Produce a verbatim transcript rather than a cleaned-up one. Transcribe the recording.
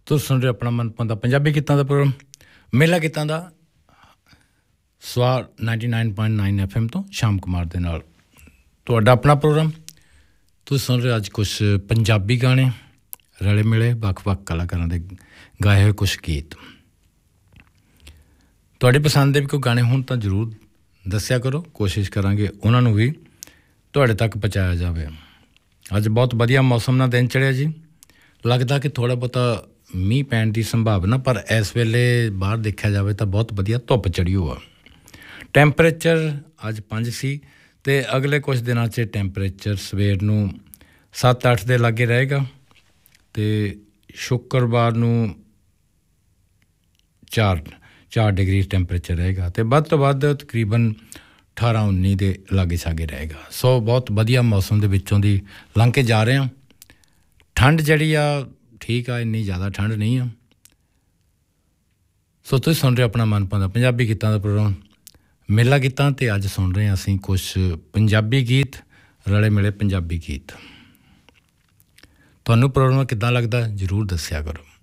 ਤੁਸੀਂ ਸੁਣ ਰਹੇ ਆਪਣਾ ਮਨਪਸੰਦ ਪੰਜਾਬੀ ਗੀਤਾਂ ਦਾ ਪ੍ਰੋਗਰਾਮ ਮੇਲਾ ਗੀਤਾਂ ਦਾ ਸਵਾਰ ninety nine point nine F M ਤੋਂ ਸ਼ਾਮ ਕੁਮਾਰ ਦੇ ਨਾਲ ਤੁਹਾਡਾ ਆਪਣਾ ਪ੍ਰੋਗਰਾਮ। ਤੁਸੀਂ ਸੁਣ ਰਹੇ ਅੱਜ ਕੁਛ ਪੰਜਾਬੀ ਗਾਣੇ ਰਲੇ ਮਿਲੇ ਵੱਖ-ਵੱਖ ਕਲਾਕਾਰਾਂ ਦੇ ਗਾਏ ਹੋਏ ਕੁਛ ਗੀਤ। ਤੁਹਾਡੀ ਪਸੰਦ ਦੇ ਵੀ ਕੋਈ ਗਾਣੇ ਹੋਣ ਤਾਂ ਜ਼ਰੂਰ ਦੱਸਿਆ ਕਰੋ, ਕੋਸ਼ਿਸ਼ ਕਰਾਂਗੇ ਉਹਨਾਂ ਨੂੰ ਵੀ ਤੁਹਾਡੇ ਤੱਕ ਪਹੁੰਚਾਇਆ ਜਾਵੇ। ਅੱਜ ਬਹੁਤ ਵਧੀਆ ਮੌਸਮ ਨਾਲ ਦਿਨ ਚੜ੍ਹਿਆ ਜੀ, ਲੱਗਦਾ ਕਿ ਥੋੜ੍ਹਾ ਬਹੁਤਾ ਮੀਂਹ ਪੈਣ ਦੀ ਸੰਭਾਵਨਾ, ਪਰ ਇਸ ਵੇਲੇ ਬਾਹਰ ਦੇਖਿਆ ਜਾਵੇ ਤਾਂ ਬਹੁਤ ਵਧੀਆ ਧੁੱਪ ਚੜ੍ਹੀ ਹੋਆ। ਟੈਂਪਰੇਚਰ ਅੱਜ ਪੰਜ ਸੀ ਅਤੇ ਅਗਲੇ ਕੁਛ ਦਿਨਾਂ 'ਚ ਟੈਂਪਰੇਚਰ ਸਵੇਰ ਨੂੰ ਸੱਤ ਅੱਠ ਦੇ ਲਾਗੇ ਰਹੇਗਾ ਅਤੇ ਸ਼ੁੱਕਰਵਾਰ ਨੂੰ ਚਾਰ ਚਾਰ ਡਿਗਰੀ ਟੈਂਪਰੇਚਰ ਰਹੇਗਾ ਅਤੇ ਵੱਧ ਤੋਂ ਵੱਧ ਤਕਰੀਬਨ ਅਠਾਰਾਂ ਉੱਨੀ ਦੇ ਲਾਗੇ ਛਾਗੇ ਰਹੇਗਾ। ਸੋ ਬਹੁਤ ਵਧੀਆ ਮੌਸਮ ਦੇ ਵਿੱਚੋਂ ਦੀ ਲੰਘ ਕੇ ਜਾ ਰਹੇ ਹਾਂ। ਠੰਡ ਜਿਹੜੀ ਆ ਠੀਕ ਆ, ਇੰਨੀ ਜ਼ਿਆਦਾ ਠੰਡ ਨਹੀਂ ਆ। ਸੋ ਤੁਸੀਂ ਸੁਣ ਰਹੇ ਆਪਣਾ ਮਨਪਸੰਦ ਪੰਜਾਬੀ ਗੀਤਾਂ ਦਾ ਪ੍ਰੋਗਰਾਮ ਮੇਲਾ ਗੀਤਾਂ, ਅਤੇ ਅੱਜ ਸੁਣ ਰਹੇ ਹਾਂ ਅਸੀਂ ਕੁਛ ਪੰਜਾਬੀ ਗੀਤ ਰਲੇ ਮਿਲੇ ਪੰਜਾਬੀ ਗੀਤ। ਤੁਹਾਨੂੰ ਪ੍ਰੋਗਰਾਮ ਕਿੱਦਾਂ ਲੱਗਦਾ ਜ਼ਰੂਰ ਦੱਸਿਆ ਕਰੋ।